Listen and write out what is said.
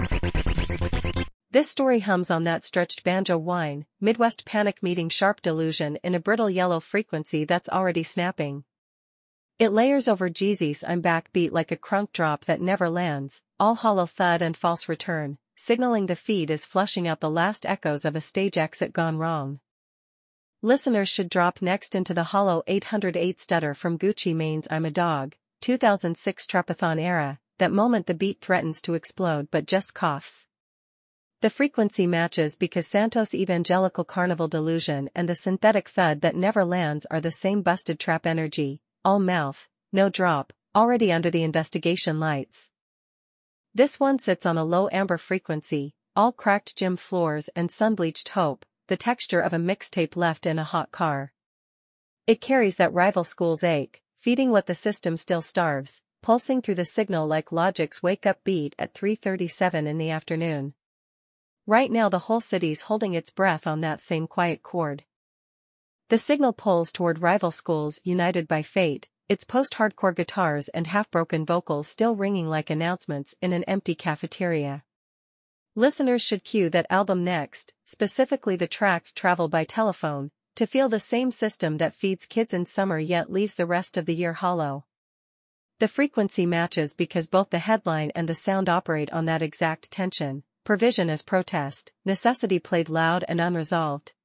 This story hums on that stretched banjo whine, Midwest panic meeting sharp delusion in a brittle yellow frequency that's already snapping. It layers over Jeezy's I'm back beat like a crunk drop that never lands, all hollow thud and false return, signaling the feed is flushing out the last echoes of a stage exit gone wrong. Listeners should drop next into the hollow 808 stutter from Gucci Mane's I'm a Dog, 2006 Trapathon era, that moment the beat threatens to explode but just coughs. The frequency matches because Santos Evangelical Carnival delusion and the synthetic thud that never lands are the same busted trap energy, all mouth, no drop, already under the investigation lights. This one sits on a low amber frequency, all cracked gym floors and sun-bleached hope, the texture of a mixtape left in a hot car. It carries that rival school's ache, feeding what the system still starves, pulsing through the signal like Logic's wake-up beat at 3:37 in the afternoon. Right now the whole city's holding its breath on that same quiet chord. The signal pulls toward rival schools united by fate, its post-hardcore guitars and half-broken vocals still ringing like announcements in an empty cafeteria. Listeners should cue that album next, specifically the track Travel by Telephone, to feel the same system that feeds kids in summer yet leaves the rest of the year hollow. The frequency matches because both the headline and the sound operate on that exact tension. Provision as protest, necessity played loud and unresolved,